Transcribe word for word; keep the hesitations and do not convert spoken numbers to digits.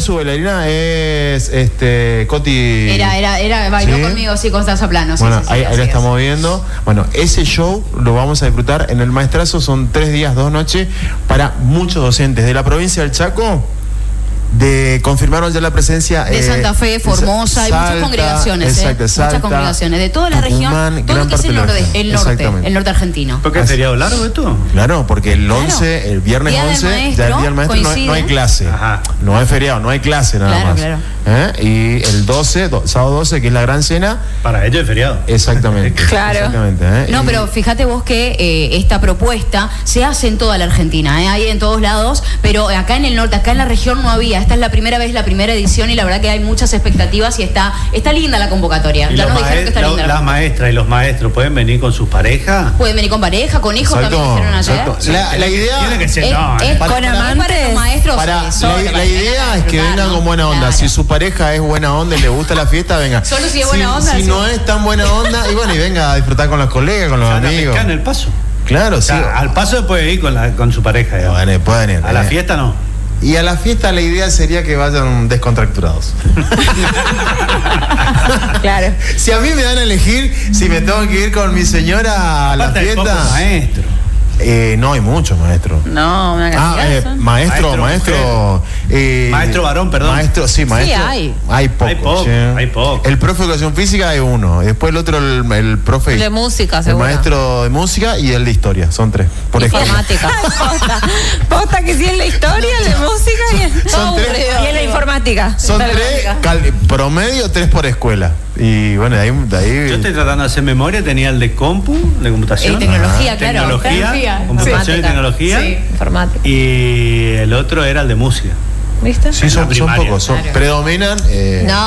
su bailarina es este Coti. Era, era, era, bailó ¿sí? conmigo, sí, Constanza Plano. Sí, bueno, sí, sí, ahí, ahí la es. estamos viendo. Bueno, ese show lo vamos a disfrutar en el Maestrazo. Son tres días, dos noches para muchos docentes de la provincia del Chaco. De confirmaron ya la presencia de eh, Santa Fe, Formosa, hay muchas congregaciones, exacto, eh, Salta, muchas congregaciones de toda la Tucumán, región, todo lo que es el norte, el norte, el norte argentino. ¿Por qué es feriado largo esto? Claro, porque el once, claro. el viernes día once, maestro, ya el día del maestro no, no hay clase, Ajá. no es feriado, no hay clase nada claro, más. Claro. ¿Eh? Y el doce, do, sábado doce, que es la gran cena. Para ellos es feriado. Exactamente. Claro. Exactamente, ¿eh? No, y... pero fíjate vos que eh, esta propuesta se hace en toda la Argentina, ¿eh? Hay en todos lados, pero acá en el norte, acá en la región no había. Esta es la primera vez, la primera edición, y la verdad que hay muchas expectativas y está, está linda la convocatoria. ¿Y ya nos dijeron que está la, linda. Las maestras y los maestros pueden venir con sus parejas? Pueden venir con pareja, con hijos, exacto, también dijeron ayer. Exacto. La, la idea tiene que ser, es, no, es para, con para, amantes, para los maestros. Para, solo, la, para la idea es que vengan con buena onda. Claro. Si su pareja es buena onda y le gusta la fiesta, venga. Solo si es buena si, onda. Si sí. no es tan buena onda, y bueno, y venga a disfrutar con los colegas, con los amigos. En el paso. Claro, o sea, sí. Al paso puede ir con, la, con su pareja. Ya. Bueno, pueden ir. A la fiesta no. Y a la fiesta la idea sería que vayan descontracturados. Claro. Si a mí me dan a elegir si me tengo que ir con mi señora a la Aparte fiesta. Maestro. Eh, no hay muchos maestros. No, una cantidad. Ah, eh, maestro, maestro. Maestro, eh, maestro varón, perdón. Maestro, sí, maestro. Sí, hay. Hay poco. Hay poco, ¿sí? hay poco. El profe de educación física hay uno. Y después el otro, el, el profe. El de música, el seguro. maestro de música y el de historia. Son tres. Por informática. posta. posta que sí es la historia, el de música y el, son tres, y en la informática. Son tres, cal, promedio tres por escuela. Y bueno, de ahí, de ahí. Yo estoy tratando de hacer memoria, tenía el de compu, de computación. Eh, tecnología, ah, claro. Tecnología, tecnología. computación Sí. y tecnología. Sí. Informática. Y el otro era el de música. ¿Viste? Sí, son, son pocos. Son, claro. Predominan. Eh, no.